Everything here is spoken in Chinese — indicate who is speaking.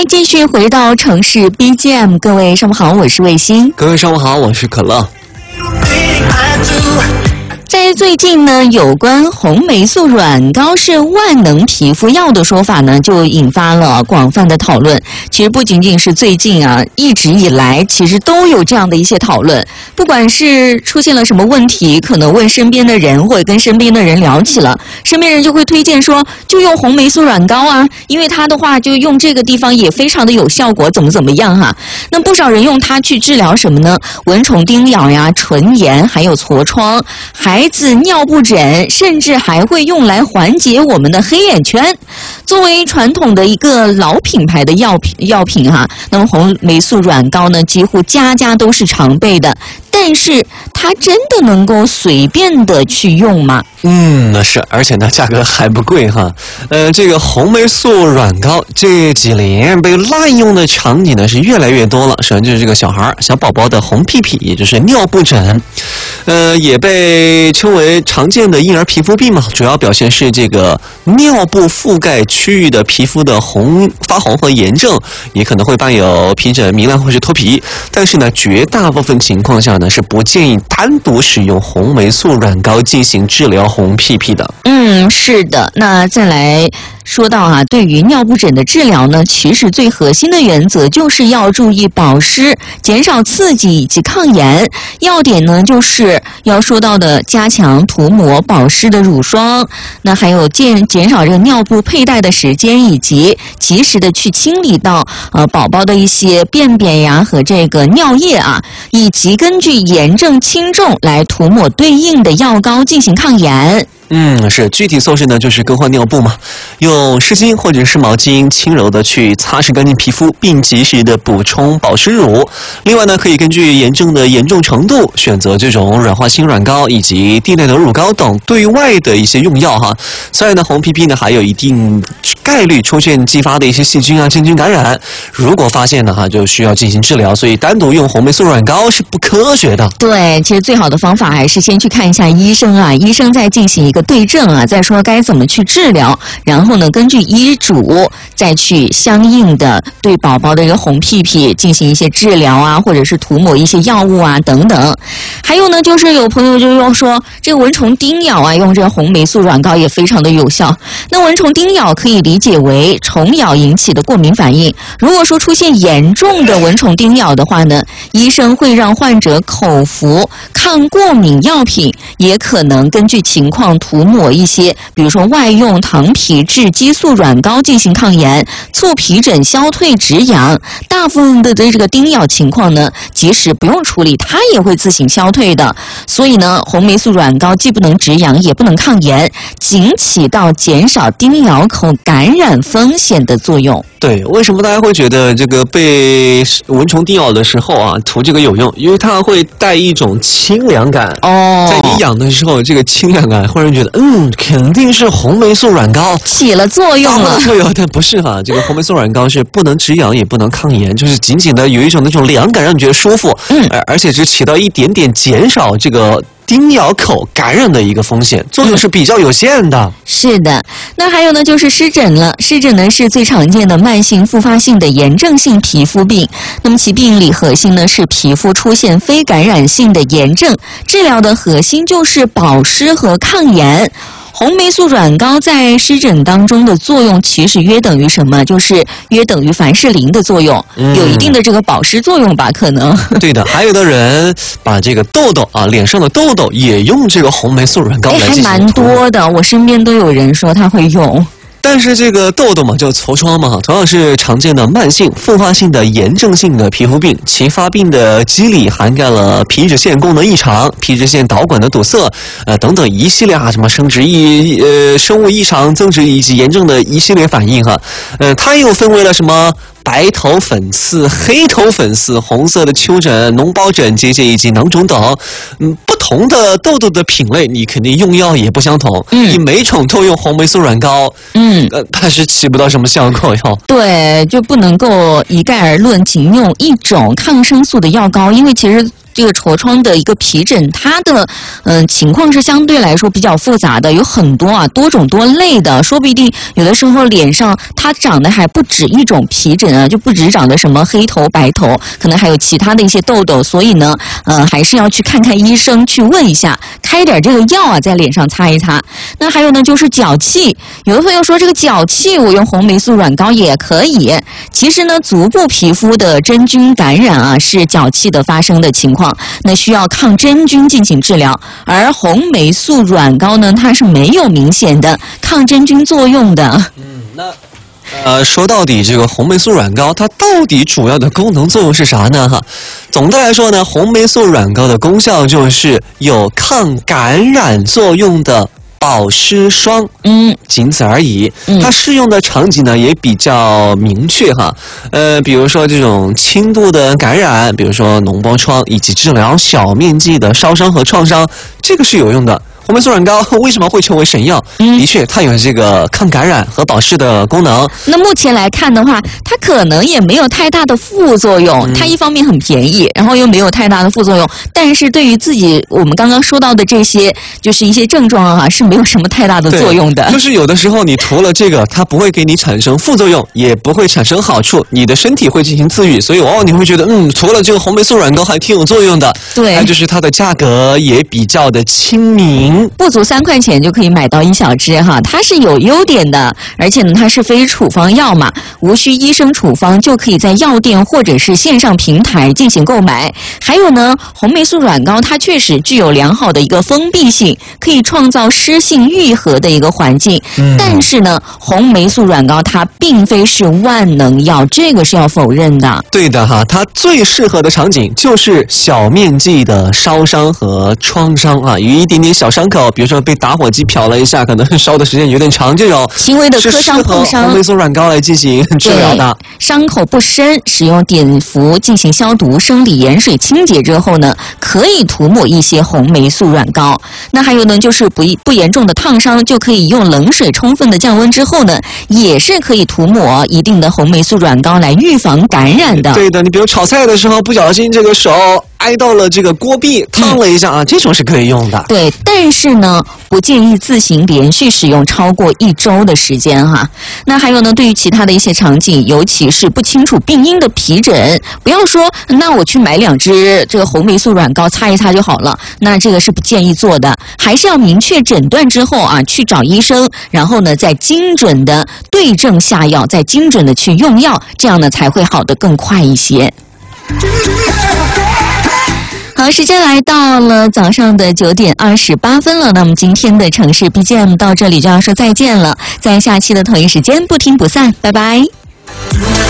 Speaker 1: 继续回到城市 BGM， 各位上午好，我是卫星。
Speaker 2: 各位上午好，我是可乐。
Speaker 1: 在最近呢，有关红霉素软膏是万能皮肤药的说法呢，就引发了广泛的讨论。其实不仅仅是最近啊，一直以来其实都有这样的一些讨论。不管是出现了什么问题，可能问身边的人或者跟身边的人聊起了，身边人就会推荐说，就用红霉素软膏啊，因为它的话就用这个地方也非常的有效果，怎么样哈。那不少人用它去治疗什么呢？蚊虫叮咬呀、唇炎，还有痤疮，孩子尿布疹，甚至还会用来缓解我们的黑眼圈。作为传统的一个老品牌的药品哈，那么红霉素软膏呢，几乎家家都是常备的。但是它真的能够随便的去用吗？
Speaker 2: 那是，而且呢，价格还不贵哈。这个红霉素软膏这几年被滥用的场景呢是越来越多了。首先就是这个小宝宝的红屁屁，也就是尿布疹，也被称为常见的婴儿皮肤病嘛。主要表现是这个尿布覆盖区域的皮肤的发红和炎症，也可能会伴有皮疹、糜烂或是脱皮。但是呢，绝大部分情况下呢是不建议单独使用红霉素软膏进行治疗红屁屁的。
Speaker 1: 是的。那再来说到啊，对于尿布疹的治疗呢，其实最核心的原则就是要注意保湿，减少刺激以及抗炎。要点呢，就是要说到的加强涂抹保湿的乳霜，那还有减少这个尿布佩戴的时间，以及及时的去清理到宝宝的一些便便呀和这个尿液啊，以及根据炎症轻重来涂抹对应的药膏进行抗炎。
Speaker 2: 是具体措施呢，就是更换尿布嘛，用湿巾或者是毛巾轻柔的去擦拭干净皮肤，并及时的补充保湿乳。另外呢，可以根据炎症的严重程度，选择这种软化性软膏以及地内的乳膏等对外的一些用药哈。虽然呢，红屁屁呢还有一定概率出现继发的一些细菌啊、真菌感染，如果发现呢就需要进行治疗，所以单独用红霉素软膏是不科学的。
Speaker 1: 对，其实最好的方法还是先去看一下医生啊，医生再进行一个对症啊，再说该怎么去治疗，然后呢，根据医嘱再去相应的对宝宝的一个红屁屁进行一些治疗啊，或者是涂抹一些药物啊等等。还有呢，就是有朋友就又说这个蚊虫叮咬啊，用这个红霉素软膏也非常的有效。那蚊虫叮咬可以理解为虫咬引起的过敏反应，如果说出现严重的蚊虫叮咬的话呢，医生会让患者口服抗过敏药品，也可能根据情况涂抹一些，比如说外用糖皮质激素软膏进行抗炎，促皮疹消退止痒。大部分的这个叮咬情况呢，即使不用处理，它也会自行消退的。所以呢，红霉素软膏既不能止痒，也不能抗炎，仅起到减少叮咬口感染风险的作用。
Speaker 2: 对，为什么大家会觉得这个被蚊虫叮咬的时候啊，涂这个有用？因为它会带一种清凉感。在你痒的时候，这个清凉感会让人觉得，肯定是红霉素软膏
Speaker 1: 起了作用了。
Speaker 2: 但不是哈，这个红霉素软膏是不能止痒也不能抗炎，就是仅仅的有一种那种凉感，让你觉得舒服。而且只起到一点点减少这个叮咬口感染的一个风险，作用是比较有限的。
Speaker 1: 是的。那还有呢，就是湿疹了。湿疹呢是最常见的慢性复发性的炎症性皮肤病，那么其病理核心呢是皮肤出现非感染性的炎症，治疗的核心就是保湿和抗炎。红霉素软膏在湿疹当中的作用其实约等于什么？就是约等于凡士林的作用，有一定的这个保湿作用吧，可能。对
Speaker 2: 的，还有的人把这个痘痘啊，脸上的痘痘也用这个红霉素软膏来进行涂抹。
Speaker 1: 还蛮多的，我身边都有人说他会用。
Speaker 2: 但是这个痘痘嘛，就痤疮嘛，同样是常见的慢性复发性的炎症性的皮肤病，其发病的机理涵盖了皮脂腺功能异常、皮脂腺导管的堵塞，等等一系列什么生物异常增殖以及炎症的一系列反应哈。它又分为了什么白头粉刺、黑头粉刺、红色的丘疹、脓包疹、结节以及囊肿等。不同的痘痘的品类，你肯定用药也不相同。你每种都用红霉素软膏，它是起不到什么效果哟。
Speaker 1: 对，就不能够一概而论，仅用一种抗生素的药膏，因为其实这个痤疮的一个皮疹，它的情况是相对来说比较复杂的，有很多啊多种多类的，说不定有的时候脸上它长的还不止一种皮疹啊，就不止长的什么黑头白头，可能还有其他的一些痘痘，所以呢还是要去看看医生，去问一下，开点这个药啊在脸上擦一擦。那还有呢就是脚气，有的朋友说这个脚气我用红霉素软膏也可以，其实呢足部皮肤的真菌感染啊是脚气的发生的情况，那需要抗真菌进行治疗，而红霉素软膏呢它是没有明显的抗真菌作用的。
Speaker 2: 说到底，这个红霉素软膏它到底主要的功能作用是啥呢？总的来说呢，红霉素软膏的功效就是有抗感染作用的保湿霜，仅此而已。它适用的场景呢也比较明确比如说这种轻度的感染，比如说脓包疮，以及治疗小面积的烧伤和创伤，这个是有用的。红霉素软膏为什么会成为神药？的确，它有这个抗感染和保湿的功能。
Speaker 1: 那目前来看的话，它可能也没有太大的副作用。它一方面很便宜，然后又没有太大的副作用，但是对于自己我们刚刚说到的这些，就是一些症状是没有什么太大的作用的。
Speaker 2: 就是有的时候你涂了这个，它不会给你产生副作用，也不会产生好处，你的身体会进行自愈，所以往往你会觉得，涂了这个红霉素软膏还挺有作用的。
Speaker 1: 对，
Speaker 2: 还有就是它的价格也比较的亲民。
Speaker 1: 不足3块钱就可以买到1小支它是有优点的，而且呢它是非处方药嘛，无需医生处方就可以在药店或者是线上平台进行购买。还有呢，红霉素软膏它确实具有良好的一个封闭性，可以创造湿性愈合的一个环境。但是呢，红霉素软膏它并非是万能药，这个是要否认的。
Speaker 2: 对的它最适合的场景就是小面积的烧伤和创伤有一点点小伤口，比如说被打火机瞟了一下，可能烧的时间有点长，这种
Speaker 1: 轻微的磕伤碰伤，
Speaker 2: 红霉素软膏来进行治疗的。
Speaker 1: 伤口不深，使用碘伏进行消毒、生理盐水清洁之后呢，可以涂抹一些红霉素软膏。那还有呢，就是不严重的烫伤，就可以用冷水充分的降温之后呢，也是可以涂抹一定的红霉素软膏来预防感染的。
Speaker 2: 对的，你比如炒菜的时候不小心这个手挨到了这个锅壁，烫了一下这种是可以用的。
Speaker 1: 对，但是呢，不建议自行连续使用超过1周的时间那还有呢，对于其他的一些场景，尤其是不清楚病因的皮疹，不要说那我去买2支这个红霉素软膏擦一擦就好了，那这个是不建议做的，还是要明确诊断之后去找医生，然后呢再精准的对症下药，再精准的去用药，这样呢才会好得更快一些。好，时间来到了早上的9点28分了。那么今天的城市 BGM 到这里就要说再见了，在下期的同一时间不听不散，拜拜。